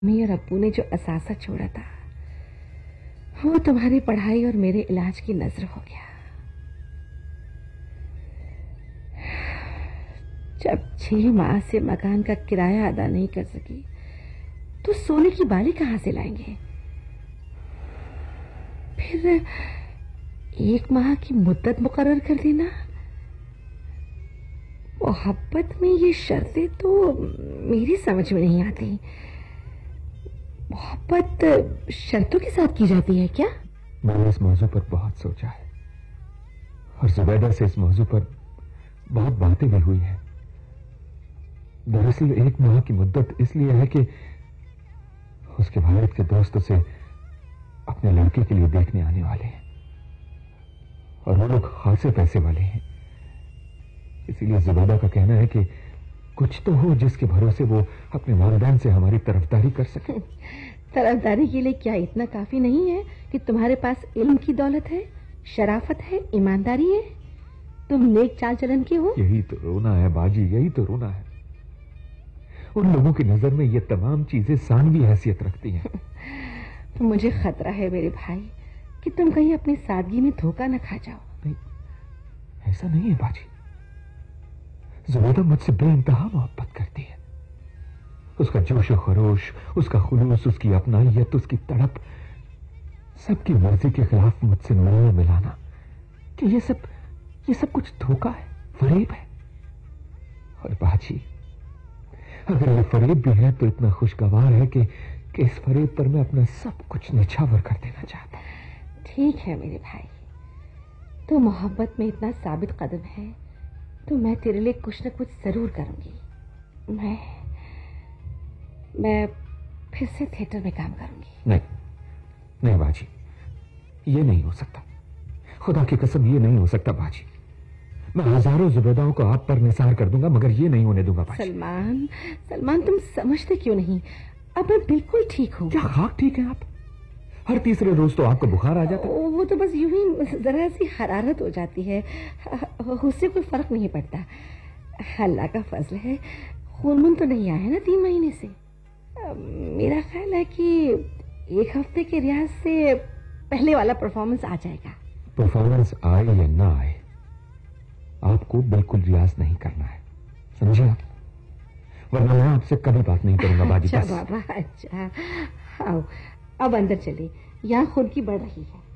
امی اور ابو نے جو اثاثہ چھوڑا تھا وہ تمہاری پڑھائی اور میرے علاج کی نظر ہو گیا. جب 6 ماہ سے مکان کا کرایہ ادا نہیں کر سکی تو سونے کی بالی کہاں سے لائیں گے؟ پھر 1 ماہ کی مدت مقرر کر دینا. محبت میں یہ شرطیں تو میری سمجھ میں نہیں آتی. محبت شرطوں کے ساتھ کی جاتی ہے کیا؟ میں نے اس موضوع پر بہت سوچا ہے اور زبیدہ سے اس موضوع پر بہت باتیں بھی ہوئی ہیں. دراصل 1 ماہ کی مدت اس لیے ہے کہ اس کے والد کے دوست اسے اپنے لڑکے کے لیے دیکھنے آنے والے ہیں اور وہ لوگ خاصے پیسے والے ہیں. اسی لیے زبیدہ کا کہنا ہے کہ کچھ تو ہو جس کے بھروسے وہ اپنے والدین سے ہماری طرفداری کر سکے. طرفداری کے لیے کیا اتنا کافی نہیں ہے کہ تمہارے پاس علم کی دولت ہے، شرافت ہے، ایمانداری ہے؟ تم نیک چال چلن کے ہو. یہی تو رونا ہے باجی، یہی تو رونا ہے. ان لوگوں کی نظر میں یہ تمام چیزیں ثانوی حیثیت رکھتی ہیں. مجھے خطرہ ہے میرے بھائی کہ تم کہیں اپنی سادگی میں دھوکہ نہ کھا جاؤ. نہیں، ایسا نہیں ہے باجی. زبیدہ مجھ سے بے انتہا محبت کرتی ہے. اس کا جوش و خروش، اس کا خلوص، اس کی اپنائیت، اس کی تڑپ، سب کی مرضی کے خلاف مجھ سے ملنا ملانا، کہ یہ سب کچھ دھوکہ ہے، فریب ہے. اور باجی اگر یہ فریب بھی ہے تو اتنا خوشگوار ہے کہ اس فریب پر میں اپنا سب کچھ نچھاور کر دینا چاہتا ہوں. ٹھیک ہے میرے بھائی، تو محبت میں اتنا ثابت قدم ہے تو میں تیرے لیے کچھ نہ کچھ ضرور کروں گی. میں پھر سے تھیٹر میں کام کروں گی. نہیں باجی، یہ نہیں ہو سکتا. خدا کی قسم یہ نہیں ہو سکتا باجی. میں ہزاروں زبیداؤں کو آپ پر نثار کر دوں گا مگر یہ نہیں ہونے دوں گا باجی. سلمان تم سمجھتے کیوں نہیں؟ اب میں بالکل ٹھیک ہوں. کیا خاک ٹھیک ہے آپ؟ ہر تیسرے روز تو آپ کو بخار آ جاتا. وہ تو بس یوں ہی ذرا سی حرارت ہو جاتی ہے، اس سے کوئی فرق نہیں پڑتا. اللہ کا فضل ہے خون تو نہیں آیا نا 3 مہینے سے. میرا خیال ہے کہ 1 ہفتے کے ریاض سے پہلے والا پرفارمنس آ جائے گا. پرفارمنس آئے یا نہ آئے، آپ کو بالکل ریاض نہیں کرنا ہے، سمجھے آپ؟ ورنہ میں آپ سے کبھی بات نہیں کروں گا باجی. اچھا بابا، اچھا. اب اندر چلے، یہاں خون کی بڑھ رہی ہے.